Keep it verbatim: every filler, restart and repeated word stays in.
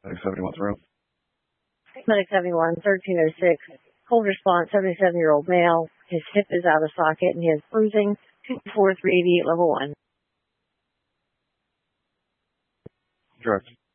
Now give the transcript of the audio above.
Medic seventy-one through. Medic seventy-one, thirteen oh six. Cold response, seventy-seven-year-old male. His hip is out of socket and he is bruising. two four three eighty-eight, level one. Direct.